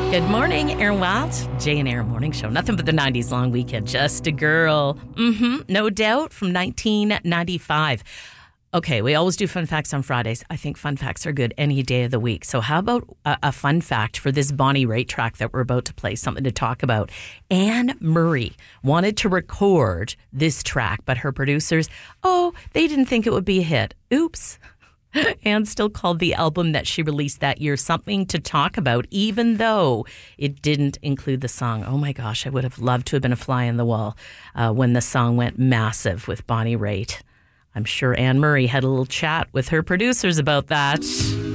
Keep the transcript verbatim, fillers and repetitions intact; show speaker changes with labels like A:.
A: Good morning, Aaron Wild. Jay and Aaron Morning Show. Nothing but the nineties long weekend. Just a girl. Mm-hmm. No doubt from nineteen ninety-five. Okay, we always do fun facts on Fridays. I think fun facts are good any day of the week. So how about a, a fun fact for this Bonnie Raitt track that we're about to play, something to talk about. Anne Murray wanted to record this track, but her producers, oh, they didn't think it would be a hit. Oops. Anne still called the album that she released that year Something to Talk About, even though it didn't include the song. Oh my gosh, I would have loved to have been a fly on the wall uh, when the song went massive with Bonnie Raitt. I'm sure Anne Murray had a little chat with her producers about that.